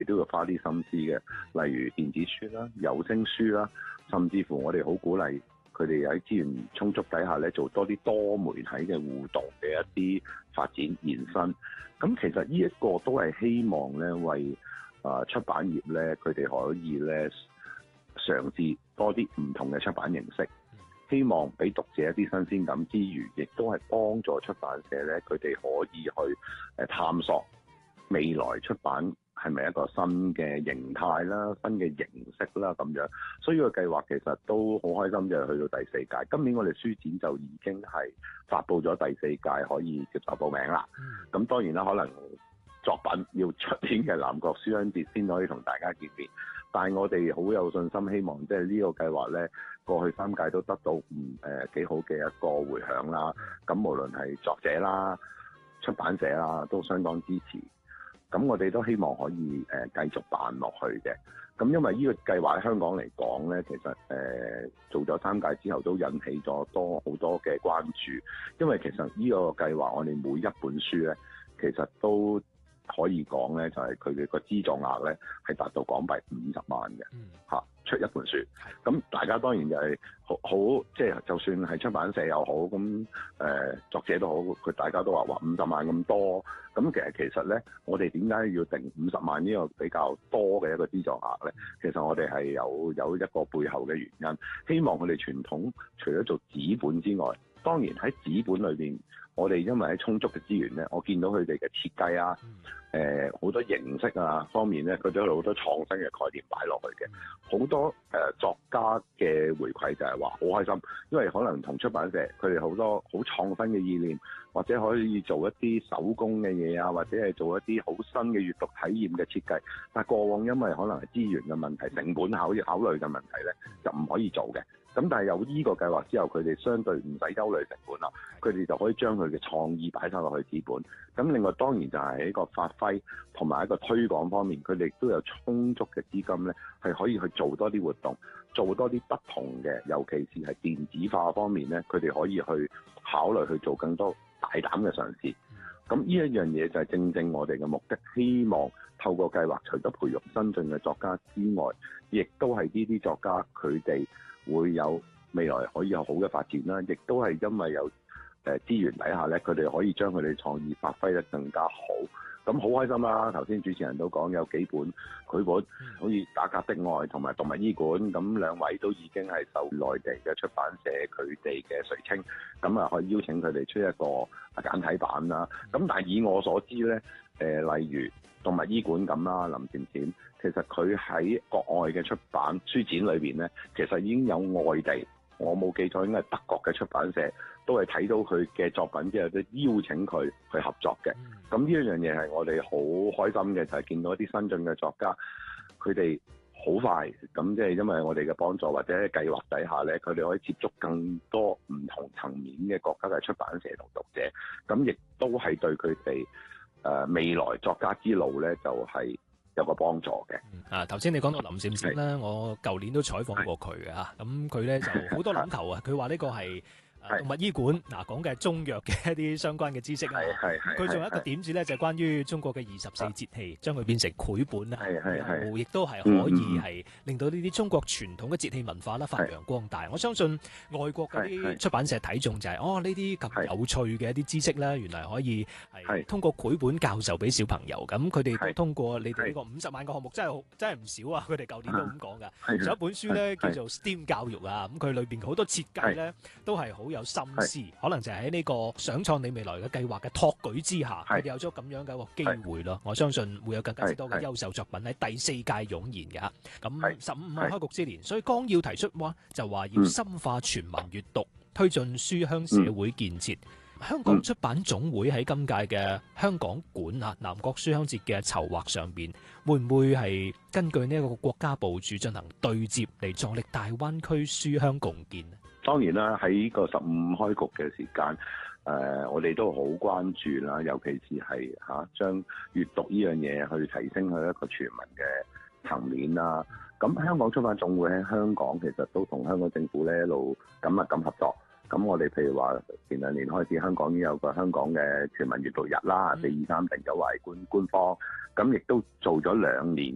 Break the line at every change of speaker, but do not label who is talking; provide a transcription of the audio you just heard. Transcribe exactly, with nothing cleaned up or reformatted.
亦都要花啲心思嘅，例如電子書啦、有聲書啦，甚至乎我哋好鼓勵佢哋喺資源充足底下咧，做多啲多媒體嘅互動嘅一啲發展延伸。咁其實呢一個都係希望咧，為啊出版業咧，佢哋可以咧嘗試多啲唔同嘅出版形式，希望俾讀者一啲新鮮感之餘，亦都係幫助出版社咧，佢哋可以去誒探索未來出版係咪一個新嘅形態啦、新嘅形式啦咁樣。所以個計劃其實都好開心，就係去到第四屆。今年我哋書展就已經係發布咗第四屆可以接受報名啦。咁當然啦，可能作品要出年嘅南國書香節先可以同大家見面。但係我哋好有信心，希望即係呢個計劃咧，過去三屆都得到唔誒幾好嘅一個迴響啦。咁無論係作者啦、出版社啦，都相當支持。咁我哋都希望可以誒、呃、繼續辦落去嘅。咁因為呢個計劃喺香港嚟講咧，其實誒、呃、做咗三屆之後都引起咗多好多嘅關注。因為其實呢個計劃我哋每一本書咧，其實都可以講咧，就係佢嘅個資助額咧係達到港幣五十萬嘅，嚇、嗯啊、出一本書。咁大家當然就係好好，即係就算係出版社又好，咁誒、呃、作者都好，佢大家都話話五十萬咁多。咁其實其實咧，我哋點解要定五十萬呢個比較多嘅一個資助額咧？其實我哋係有有一個背後嘅原因，希望佢哋傳統除咗做紙本之外，當然喺紙本裏邊，我哋因為喺充足嘅資源咧，我見到佢哋嘅設計啊，誒、呃、好多形式啊方面咧，佢都有好多創新嘅概念擺落去嘅。好多誒、呃、作家嘅回饋就係話好開心，因為可能同出版社佢哋好多好創新嘅意念，或者可以做一啲手工嘅嘢啊，或者係做一啲好新嘅閱讀體驗嘅設計。但係過往因為可能係資源嘅問題、成本考考慮嘅問題咧，就唔可以做嘅。咁但係有呢個計劃之後，佢哋相對唔使憂慮成本啦，佢哋就可以將佢嘅創意擺晒落去紙本。咁另外當然就係喺個發揮同埋一個推廣方面，佢哋都有充足嘅資金咧，係可以去做多啲活動，做多啲不同嘅，尤其是係電子化方面咧，佢哋可以去考慮去做更多大膽嘅嘗試。咁呢一樣嘢就係正正我哋嘅目的，希望透過計劃，除咗培育新進嘅作家之外，亦都係呢啲作家佢哋會有未來可以有好嘅發展啦，亦都係因為有誒資源底下咧，佢哋可以將佢哋創意發揮得更加好。咁好開心啦！頭先主持人都講有幾本繪本，好似《打格的愛》同埋《動物醫館》，咁兩位都已經係受內地嘅出版社佢哋嘅垂青，咁啊可以邀請佢哋出一個簡體版啦。咁但係以我所知咧，誒、呃、例如《動物醫館》咁啦，林甜甜，其實佢喺國外嘅出版書展裏邊咧，其實已經有外地，我冇記錯應該係德國嘅出版社，都係睇到佢嘅作品之後都邀請佢去合作嘅。咁呢一樣嘢係我哋好開心嘅，就係、是、見到一啲新進嘅作家，佢哋好快咁，即係因為我哋嘅幫助或者計劃底下咧，佢哋可以接觸更多唔同層面嘅國家嘅出版社同讀者，咁亦都係對佢哋誒未來作家之路咧，就係、是、有個幫助嘅。
啊，頭先你講到林閃閃啦，我舊年都採訪過佢嘅嚇，咁佢咧就好多諗頭啊，佢話呢個係動物醫館嗱，講嘅係中藥嘅一啲相關嘅知識啦。佢仲有一個點子咧，就係關於中國嘅二十四節氣，將佢變成繪本啦。然後亦都係可以係令到呢啲中國傳統嘅節氣文化啦發揚光大。我相信外國嗰啲出版社睇中就係、是、哦呢啲咁有趣嘅一啲知識咧，原來可以係通過繪本教授俾小朋友。咁佢哋都通過你哋呢個五十萬個項目，真係真係唔少啊！佢哋舊年都咁講㗎。仲有一本書咧叫做 STEAM 教育啊，咁佢裏邊好多設計咧都係好有心思，可能就係喺呢個想創你未來嘅計劃嘅託舉之下，佢哋有咗咁樣嘅一個機會咯。我相信會有更加之多嘅優秀作品喺第四屆湧現嘅。咁十五係開局之年，所以綱要提出話就話要深化全民閱讀，推進書香社會建設。香港出版總會喺今屆嘅香港館啊南國書香節嘅籌劃上邊，會唔會係根據呢一個國家部署進行對接嚟助力大灣區書香共建？
當然啦，喺個十五開局嘅時間，誒、呃，我哋都好關注啦，尤其是係嚇、啊、將閱讀呢樣嘢去提升去一個全民嘅層面啦。咁香港出版總會喺香港其實都同香港政府咧一路緊密咁合作。咁我哋譬如話前兩年開始，香港已經有個香港嘅全民閱讀日啦，四二三定咗為官官方，咁亦都做咗兩年。